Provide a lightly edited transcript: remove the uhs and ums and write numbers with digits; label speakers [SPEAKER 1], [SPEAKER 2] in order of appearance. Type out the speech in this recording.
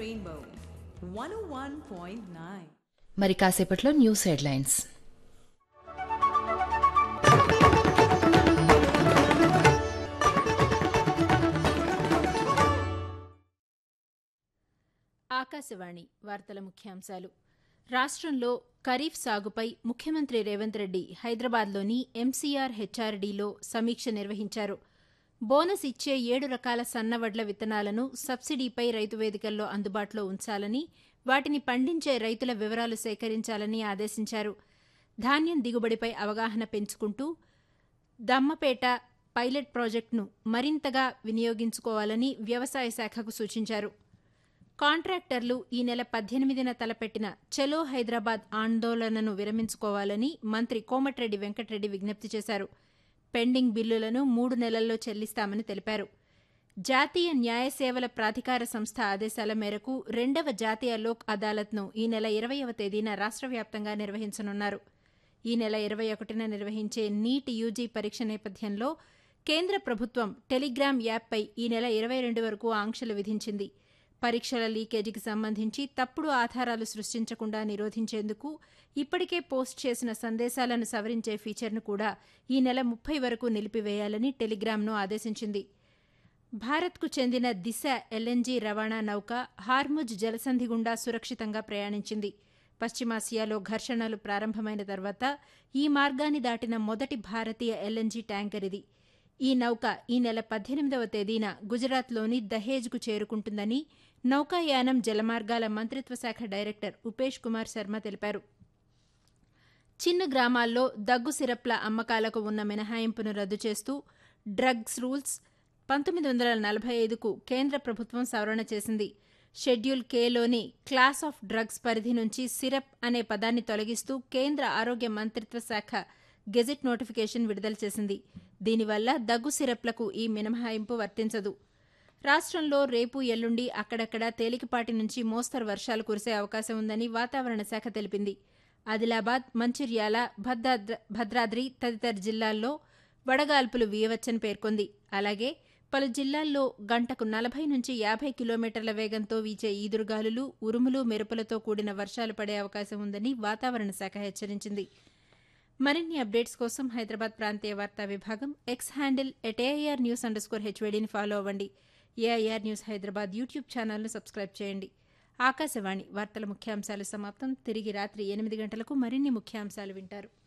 [SPEAKER 1] Rainbow 101.9.
[SPEAKER 2] మరి కాసేపట్లో news headlines.
[SPEAKER 3] Akashvani వార్తల ముఖ్యాంశాలు. రాష్ట్రంలో ఖరీఫ్ సాగుపై ముఖ్యమంత్రి రేవంత్ రెడ్డి హైదరాబాద్లోని ఎంసీఆర్ హెచ్ఆర్డీలో సమీక్ష నిర్వహించారు. బోనస్ ఇచ్చే 7 రకాల సన్నవడ్ల విత్తనాలను సబ్సిడీపై రైతు వేదికల్లో అందుబాటులో ఉంచాలని, వాటిని పండించే రైతుల వివరాలు సేకరించాలని ఆదేశించారు. ధాన్యం దిగుబడిపై అవగాహన పెంచుకుంటూ దమ్మపేట పైలట్ ప్రాజెక్టును మరింతగా వినియోగించుకోవాలని వ్యవసాయ శాఖకు సూచించారు. కాంట్రాక్టర్లు ఈ నెల 18న తలపెట్టిన చలో హైదరాబాద్ ఆందోళనను విరమించుకోవాలని మంత్రి కోమటిరెడ్డి వెంకటరెడ్డి విజ్ఞప్తి చేశారు. పెండింగ్ బిల్లులను 3 నెలల్లో చెల్లిస్తామని తెలిపారు. జాతీయ న్యాయ సేవల ప్రాధికార సంస్థ ఆదేశాల మేరకు 2వ జాతీయ లోక్ అదాలత్ను ఈ నెల 20వ తేదీన రాష్ట్ర వ్యాప్తంగా నిర్వహించనున్నారు. ఈ నెల 21న నిర్వహించే నీట్ యూజీ పరీక్ష నేపథ్యంలో కేంద్ర ప్రభుత్వం టెలిగ్రామ్ యాప్పై ఈ నెల 22 వరకు ఆంక్షలు విధించింది. పరీక్షల లీకేజీకి సంబంధించి తప్పుడు ఆధారాలు సృష్టించకుండా నిరోధించేందుకు ఇప్పటికే పోస్ట్ చేసిన సందేశాలను సవరించే ఫీచర్ను కూడా ఈ నెల 30 వరకు నిలిపివేయాలని టెలిగ్రామ్ను ఆదేశించింది. భారత్కు చెందిన దిశ ఎల్ఎన్జీ రవాణా నౌక హార్ముజ్ జలసంధి గుండా సురక్షితంగా ప్రయాణించింది. పశ్చిమాసియాలో ఘర్షణలు ప్రారంభమైన తర్వాత ఈ మార్గాన్ని దాటిన మొదటి భారతీయ ఎల్ఎన్జీ ట్యాంకర్ ఇది. ఈ నౌక ఈ నెల 18వ తేదీన గుజరాత్లోని దహేజ్కు చేరుకుంటుందని నౌకాయానం జలమార్గాల మంత్రిత్వ శాఖ డైరెక్టర్ ఉపేష్ కుమార్ శర్మ తెలిపారు. చిన్న గ్రామాల్లో దగ్గు సిరప్ల అమ్మకాలకు ఉన్న మినహాయింపును రద్దు చేస్తూ డ్రగ్స్ రూల్స్ 1945కు కేంద్ర ప్రభుత్వం సవరణ చేసింది. షెడ్యూల్ కేలోని క్లాస్ ఆఫ్ డ్రగ్స్ పరిధి నుంచి సిరప్ అనే పదాన్ని తొలగిస్తూ కేంద్ర ఆరోగ్య మంత్రిత్వ శాఖ గెజిట్ నోటిఫికేషన్ విడుదల చేసింది. దీనివల్ల దగ్గు సిరప్లకు ఈ మినహాయింపు వర్తించదు. రాష్ట్రంలో రేపు ఎల్లుండి అక్కడక్కడా తేలికపాటి నుంచి మోస్తరు వర్షాలు కురిసే అవకాశం ఉందని వాతావరణ శాఖ తెలిపింది. ఆదిలాబాద్, మంచిర్యాల, భద్రాద్రి తదితర జిల్లాల్లో వడగాల్పులు వీయవచ్చని పేర్కొంది. అలాగే పలు జిల్లాల్లో గంటకు 40 నుంచి 50 కిలోమీటర్ల వేగంతో వీచే ఈదురుగాలులు, ఉరుములు, మెరుపులతో కూడిన వర్షాలు పడే అవకాశం ఉందని వాతావరణ శాఖ హెచ్చరించింది. మరిన్ని అప్డేట్స్ కోసం హైదరాబాద్ ప్రాంతీయ వార్తా విభాగం ఎక్స్ హ్యాండిల్ @AIR_HVDని ఫాలో అవ్వండి. ఏఐఆర్ న్యూస్ హైదరాబాద్ యూట్యూబ్ ఛానల్ను సబ్స్క్రైబ్ చేయండి. ఆకాశవాణి వార్తల ముఖ్యాంశాలు సమాప్తం. తిరిగి రాత్రి 8 గంటలకు మరిన్ని ముఖ్యాంశాలు వింటారు.